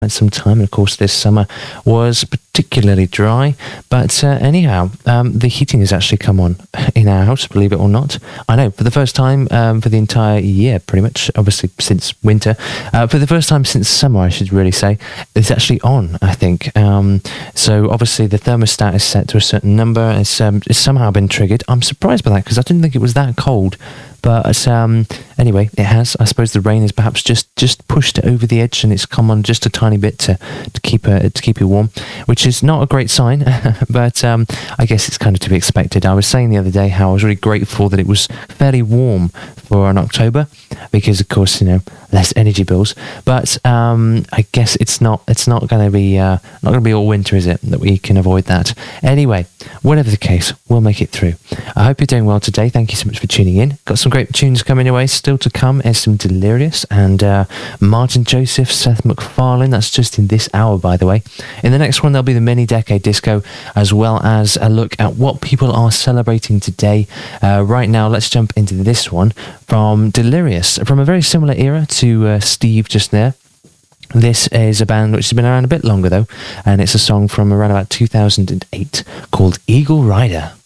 some time, and of course this summer was particularly dry, but anyhow, the heating has actually come on in our house, believe it or not. I know, for the first time for the entire year, pretty much, obviously since winter, for the first time since summer, I should really say, it's actually on, I think. So obviously the thermostat is set to a certain number. It's somehow been triggered. I'm surprised by that because I didn't think it was that cold. But anyway, it has. I suppose the rain has perhaps just pushed it over the edge, and it's come on just a tiny bit to keep it warm, which is not a great sign. But I guess it's kind of to be expected. I was saying the other day how I was really grateful that it was fairly warm for an October, because of course, you know, less energy bills. But I guess it's not going to be all winter, is it? That we can avoid that. Anyway, whatever the case, we'll make it through. I hope you're doing well today. Thank you so much for tuning in. Got some great tunes coming your way. Still to come is some Delirious and Martin Joseph, Seth MacFarlane. That's just in this hour, by the way. In the next one, there'll be the mini decade disco, as well as a look at what people are celebrating today. Right now, let's jump into this one from Delirious, from a very similar era to Steve just there. This is a band which has been around a bit longer though, and it's a song from around about 2008 called Eagle Rider.